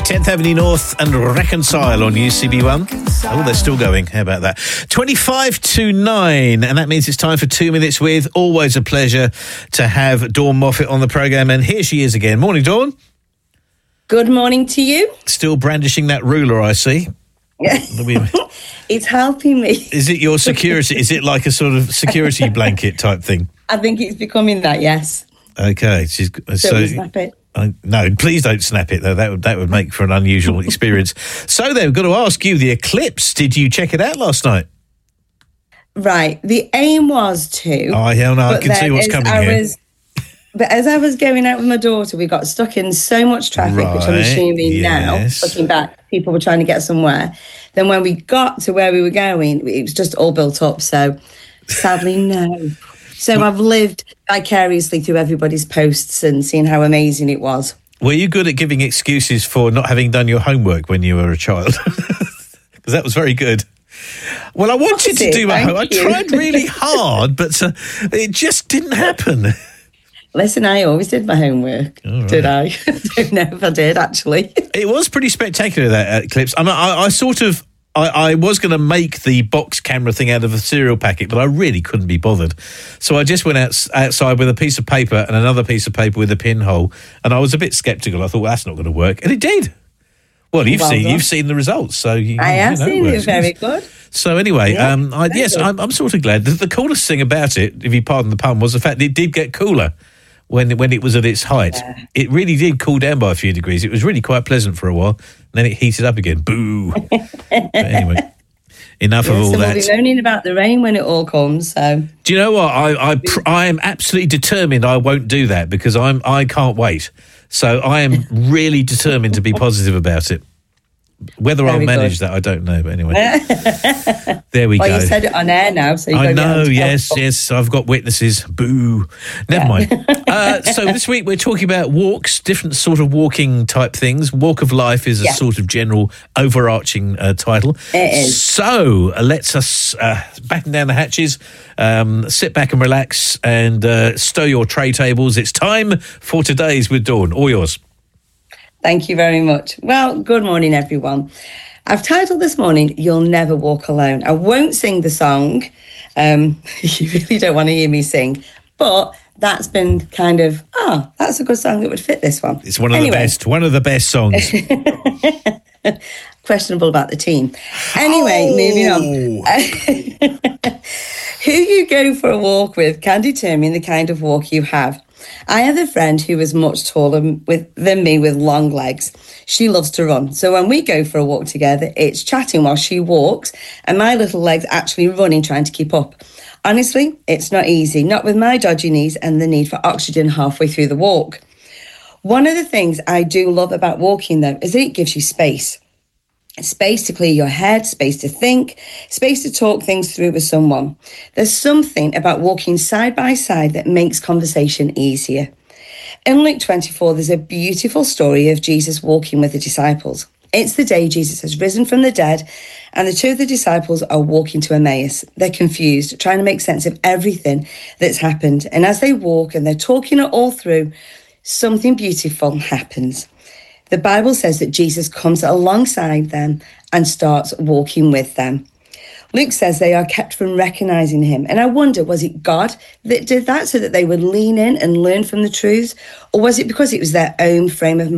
10th Avenue North and Reconcile on UCB1. Oh, they're still going. How about that? 25 to 9, and that means it's time for 2 Minutes With. Always a pleasure to have Dawn Moffat on the programme, and here she is again. Morning, Dawn. Good morning to you. Still brandishing that ruler, I see. It's helping me. Is it your security? Is it like a sort of security blanket type thing? I think it's becoming that, yes. Okay. So snap it. No, please don't snap it, though. That would make for an unusual experience. So then, we've got to ask you, the eclipse, did you check it out last night? Right. The aim was to. Oh, hell no, I can see what's coming here. But as I was going out with my daughter, we got stuck in so much traffic, which I'm assuming now, looking back, people were trying to get somewhere. Then when we got to where we were going, it was just all built up. So sadly, no. So I've lived vicariously through everybody's posts and seen how amazing it was. Were you good at giving excuses for not having done your homework when you were a child? Because that was very good. Well, I wanted to do my homework. I tried really hard, but it just didn't happen. Listen, I always did my homework. Right. Did I? I don't know if I did, actually. It was pretty spectacular, that eclipse. I mean, I was going to make the box camera thing out of a cereal packet, but I really couldn't be bothered. So I just went outside with a piece of paper and another piece of paper with a pinhole, and I was a bit sceptical. I thought, well, that's not going to work. And it did. Well, you've seen the results, so I have seen it. Very good. So anyway, I'm sort of glad. The coolest thing about it, if you pardon the pun, was the fact that it did get cooler when it was at its height. Yeah. It really did cool down by a few degrees. It was really quite pleasant for a while. And then it heated up again. Boo! But anyway, enough of all that. We'll be moaning about the rain when it all comes. So do you know what? I am absolutely determined I won't do that, because I can't wait. So I am really determined to be positive about it. Whether I'll manage that, I don't know. But anyway, there we go. Well, you said it on air now, so I know. Yes, I've got witnesses. Boo. Never mind. So this week we're talking about walks, different sort of walking type things. Walk of Life is a sort of general overarching title. It is. So let's us batten down the hatches, sit back and relax, and stow your tray tables. It's time for today's with Dawn. All yours. Thank you very much. Well, good morning, everyone. I've titled this morning, You'll Never Walk Alone. I won't sing the song. You really don't want to hear me sing. But that's been kind of, that's a good song that would fit this one. It's one of the best songs. Questionable about the team. Anyway, moving on. Who you go for a walk with can determine the kind of walk you have. I have a friend who is much taller than me with long legs. She loves to run. So when we go for a walk together, it's chatting while she walks and my little legs actually running, trying to keep up. Honestly, it's not easy, not with my dodgy knees and the need for oxygen halfway through the walk. One of the things I do love about walking, though, is that it gives you space. Space to clear your head, space to think, space to talk things through with someone. There's something about walking side by side that makes conversation easier. In Luke 24, there's a beautiful story of Jesus walking with the disciples. It's the day Jesus has risen from the dead, and the two of the disciples are walking to Emmaus. They're confused, trying to make sense of everything that's happened. And as they walk and they're talking it all through, something beautiful happens. The Bible says that Jesus comes alongside them and starts walking with them. Luke says they are kept from recognizing him. And I wonder, was it God that did that so that they would lean in and learn from the truths? Or was it because it was their own frame of mind?